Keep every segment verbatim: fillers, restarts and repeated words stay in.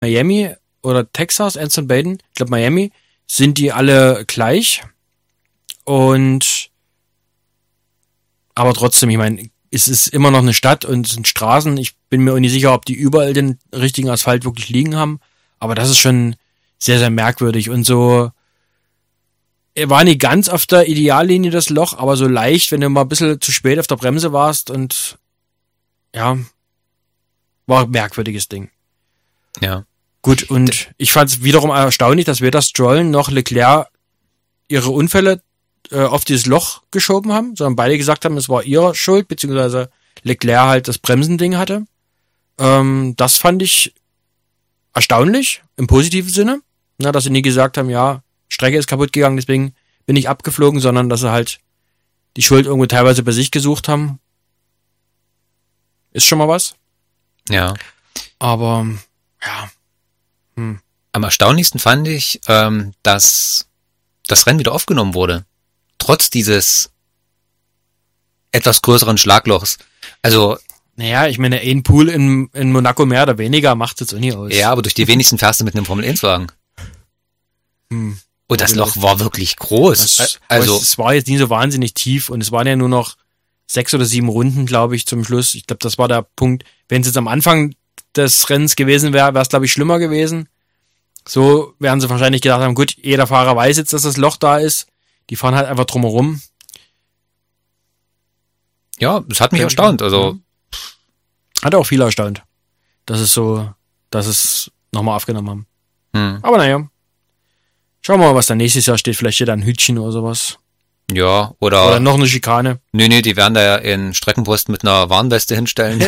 Miami oder Texas, eins von beiden, ich glaube Miami, sind die alle gleich. Und aber trotzdem, ich meine, es ist immer noch eine Stadt und es sind Straßen. Ich bin mir auch nicht sicher, ob die überall den richtigen Asphalt wirklich liegen haben. Aber das ist schon sehr, sehr merkwürdig. Und so, er war nicht ganz auf der Ideallinie, das Loch, aber so leicht, wenn du mal ein bisschen zu spät auf der Bremse warst. Und ja, war ein merkwürdiges Ding. Ja. Gut, und ich fand es wiederum erstaunlich, dass weder Stroll noch Leclerc ihre Unfälle äh, auf dieses Loch geschoben haben, sondern beide gesagt haben, es war ihre Schuld, beziehungsweise Leclerc halt das Bremsending hatte. Ähm, das fand ich erstaunlich, im positiven Sinne, na, dass sie nie gesagt haben, ja, Strecke ist kaputt gegangen, deswegen bin ich abgeflogen, sondern dass sie halt die Schuld irgendwo teilweise bei sich gesucht haben. Ist schon mal was. Ja. Aber, ja. Hm. Am erstaunlichsten fand ich, ähm, dass das Rennen wieder aufgenommen wurde. Trotz dieses etwas größeren Schlaglochs. Also, naja, ich meine, ein Pool in, in Monaco mehr oder weniger macht es jetzt auch nie aus. ja, aber durch die wenigsten fährst du mit einem Formel eins Wagen. Hm. Und das Loch war wirklich groß. Das, also, es war jetzt nie so wahnsinnig tief und es waren ja nur noch sechs oder sieben Runden, glaube ich, zum Schluss. Ich glaube, das war der Punkt. Wenn es jetzt am Anfang des Rennens gewesen wäre, wäre es, glaube ich, schlimmer gewesen. So werden sie wahrscheinlich gedacht haben, gut, jeder Fahrer weiß jetzt, dass das Loch da ist. Die fahren halt einfach drumherum. ja, das hat mich Ja, erstaunt. Also, Hat auch viel erstaunt, dass es so, dass es nochmal aufgenommen haben. hm, Aber naja. Schauen wir mal, was da nächstes Jahr steht. Vielleicht steht da ein Hütchen oder sowas. ja, oder, Oder noch eine Schikane. nee, nee, die werden da ja in Streckenposten mit einer Warnweste hinstellen.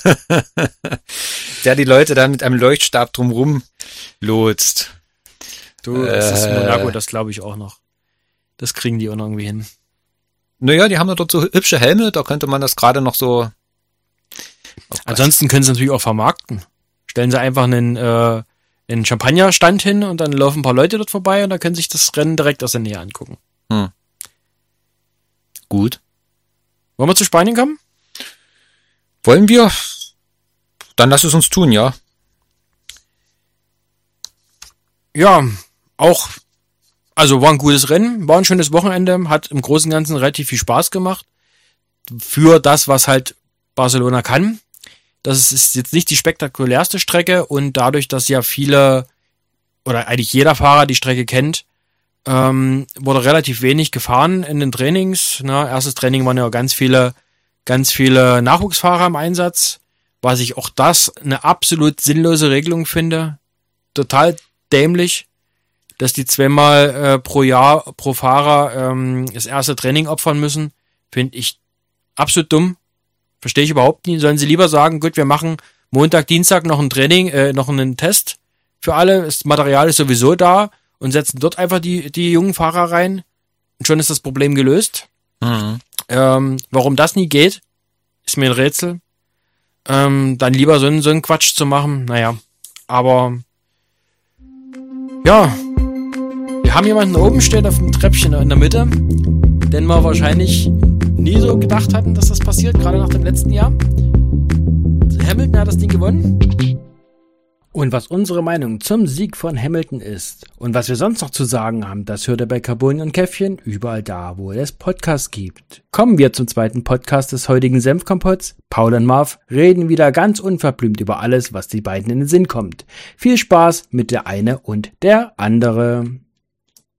Der die Leute dann mit einem Leuchtstab drumrum lotst. Du, das ist Äh. Monaco, das glaube ich auch noch. Das kriegen die auch noch irgendwie hin. Naja, die haben ja dort so hübsche Helme, da könnte man das gerade noch so... Oh Gott. Ansonsten können sie natürlich auch vermarkten. Stellen sie einfach einen, äh, einen Champagnerstand hin und dann laufen ein paar Leute dort vorbei und dann können sich das Rennen direkt aus der Nähe angucken. Hm. Gut. Wollen wir zu Spanien kommen? Wollen wir? Dann lass es uns tun, ja. Ja, auch, also war ein gutes Rennen, war ein schönes Wochenende, hat im Großen und Ganzen relativ viel Spaß gemacht. Für das, was halt Barcelona kann. Das ist jetzt nicht die spektakulärste Strecke und dadurch, dass ja viele oder eigentlich jeder Fahrer die Strecke kennt, ähm, wurde relativ wenig gefahren in den Trainings. Na, erstes Training waren ja ganz viele, ganz viele Nachwuchsfahrer im Einsatz, was ich auch das eine absolut sinnlose Regelung finde. Total dämlich, dass die zweimal äh, pro Jahr pro Fahrer ähm, das erste Training opfern müssen, finde ich absolut dumm. Verstehe ich überhaupt nicht. Sollen sie lieber sagen, gut, wir machen Montag, Dienstag noch ein Training, äh, noch einen Test für alle. Das Material ist sowieso da und setzen dort einfach die die jungen Fahrer rein und schon ist das Problem gelöst. Mhm. Ähm, warum das nie geht, ist mir ein Rätsel. Ähm, dann lieber so einen, so einen Quatsch zu machen, naja, aber ja, wir haben jemanden oben stehen auf dem Treppchen in der Mitte, den wir wahrscheinlich nie so gedacht hatten, dass das passiert, gerade nach dem letzten Jahr. Hamilton hat das Ding gewonnen. Und was unsere Meinung zum Sieg von Hamilton ist und was wir sonst noch zu sagen haben, das hört ihr bei Carboni und Käffchen überall da, wo es Podcasts gibt. Kommen wir zum zweiten Podcast des heutigen Senfkompotts. Paul und Marv reden wieder ganz unverblümt über alles, was die beiden in den Sinn kommt. Viel Spaß mit der eine und der andere.